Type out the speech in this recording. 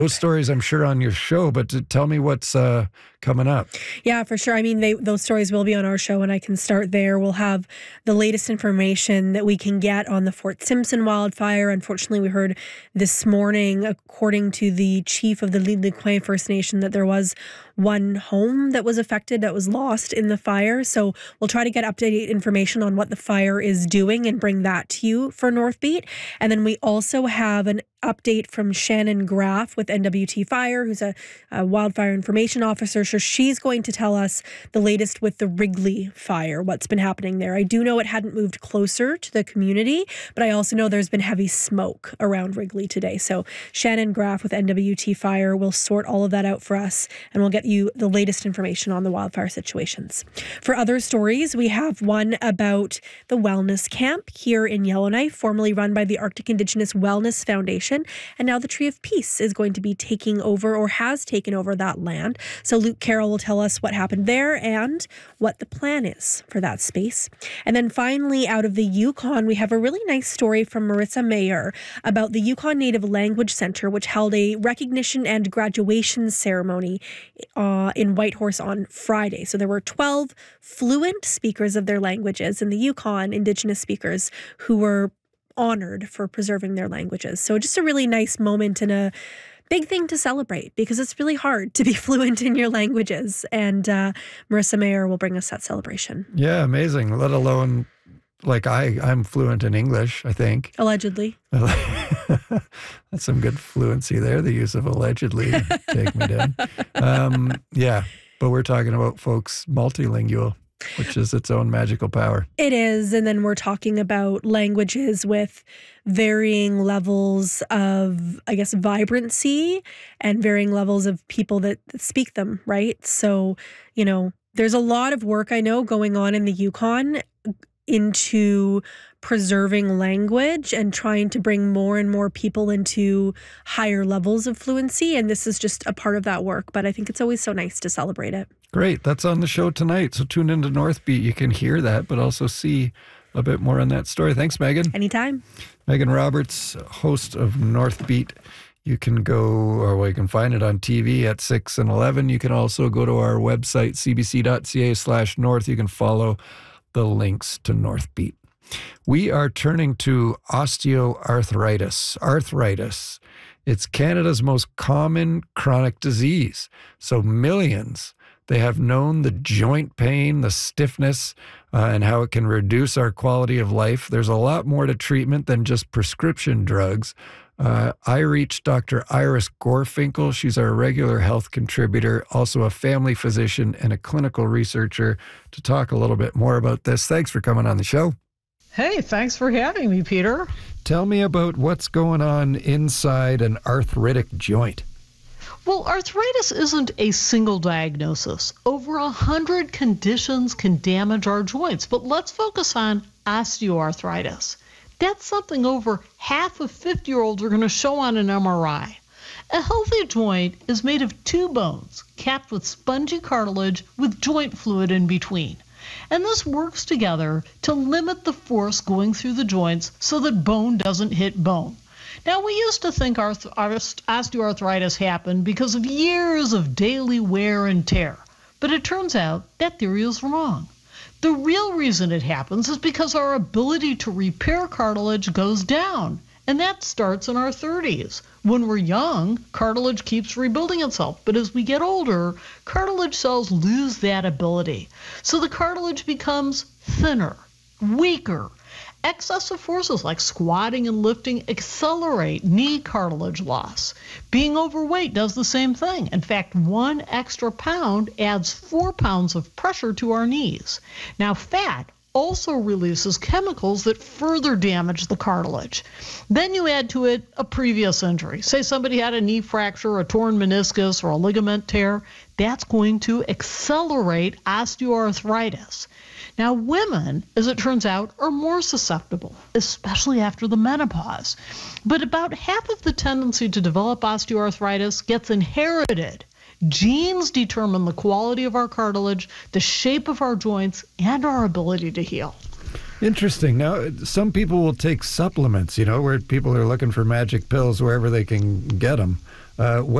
those stories, I'm sure, on your show, but tell me what's coming up. Yeah, for sure. I mean, those stories will be on our show, and I can start there. We'll have the latest information that we can get on the Fort Simpson wildfire. Unfortunately, we heard this morning, according to the chief of the L'Île-des-Coins First Nation, that there was one home that was affected, that was lost in the fire. So we'll try to get updated information on what the fire is doing and bring that to you for North Beat. And then we also have an update from Shannon Graff with NWT Fire, who's a wildfire information officer. So she's going to tell us the latest with the Wrigley fire, what's been happening there. I do know it hadn't moved closer to the community, but I also know there's been heavy smoke around Wrigley today. So Shannon Graff with NWT Fire will sort all of that out for us, and we'll get you the latest information on the wildfire situations. For other stories, we have one about the wellness camp here in Yellowknife, formerly run by the Arctic Indigenous Wellness Foundation. And now the Tree of Peace is going to be taking over, or has taken over, that land. So Luke Carroll will tell us what happened there and what the plan is for that space. And then finally, out of the Yukon, we have a really nice story from Marissa Mayer about the Yukon Native Language Center, which held a recognition and graduation ceremony in Whitehorse on Friday. So there were 12 fluent speakers of their languages in the Yukon, Indigenous speakers, who were honored for preserving their languages. So just a really nice moment and a big thing to celebrate, because it's really hard to be fluent in your languages. And Marissa Mayer will bring us that celebration. Yeah, amazing. Let alone, like, I'm fluent in English, I think. Allegedly. That's some good fluency there, the use of allegedly. Take me down. Yeah, but we're talking about folks multilingual, which is its own magical power. It is. And then we're talking about languages with varying levels of, I guess, vibrancy and varying levels of people that speak them, right? So, you know, there's a lot of work, I know, going on in the Yukon into preserving language and trying to bring more and more people into higher levels of fluency. And this is just a part of that work. But I think it's always so nice to celebrate it. Great. That's on the show tonight. So tune into North Beat. You can hear that, but also see a bit more on that story. Thanks, Megan. Anytime. Megan Roberts, host of North Beat. You can go, or well, you can find it on TV at 6 and 11. You can also go to our website, cbc.ca/north. You can follow the links to North Beat. We are turning to osteoarthritis. Arthritis. It's Canada's most common chronic disease. So millions, they have known the joint pain, the stiffness, and how it can reduce our quality of life. There's a lot more to treatment than just prescription drugs. I reached Dr. Iris Gorfinkel. She's our regular health contributor, also a family physician and a clinical researcher, to talk a little bit more about this. Thanks for coming on the show. Hey, thanks for having me, Peter. Tell me about what's going on inside an arthritic joint. Well, arthritis isn't a single diagnosis. Over 100 conditions can damage our joints, but let's focus on osteoarthritis. That's something over half of 50-year-olds are going to show on an MRI. A healthy joint is made of two bones, capped with spongy cartilage with joint fluid in between. And this works together to limit the force going through the joints so that bone doesn't hit bone. Now, we used to think osteoarthritis happened because of years of daily wear and tear, but it turns out that theory is wrong. The real reason it happens is because our ability to repair cartilage goes down, and that starts in our 30s. When we're young, cartilage keeps rebuilding itself, but as we get older, cartilage cells lose that ability. So the cartilage becomes thinner, weaker. Excessive forces like squatting and lifting accelerate knee cartilage loss. Being overweight does the same thing. In fact, 1 extra pound adds 4 pounds of pressure to our knees. Now, fat also releases chemicals that further damage the cartilage. Then you add to it a previous injury. Say somebody had a knee fracture, a torn meniscus, or a ligament tear. That's going to accelerate osteoarthritis. Now, women, as it turns out, are more susceptible, especially after the menopause. But about half of the tendency to develop osteoarthritis gets inherited. Genes determine the quality of our cartilage, the shape of our joints, and our ability to heal. Interesting. Now, some people will take supplements, where people are looking for magic pills wherever they can get them. What